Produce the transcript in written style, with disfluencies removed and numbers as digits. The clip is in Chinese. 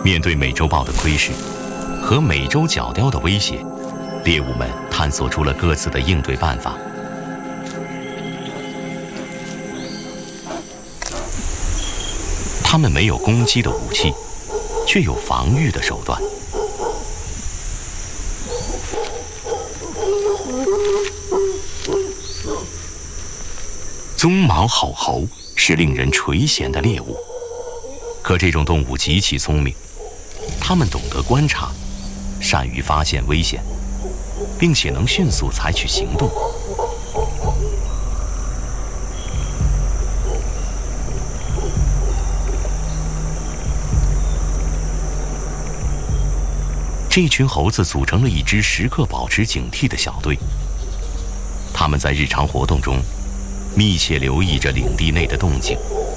面对美洲豹的窥视和美洲角雕的威胁，猎物们探索出了各自的应对办法。它们没有攻击的武器，却有防御的手段。鬃毛好猴是令人垂涎的猎物，可这种动物极其聪明，它们懂得观察，善于发现危险，并且能迅速采取行动。这群猴子组成了一支时刻保持警惕的小队，他们在日常活动中密切留意着领地内的动静，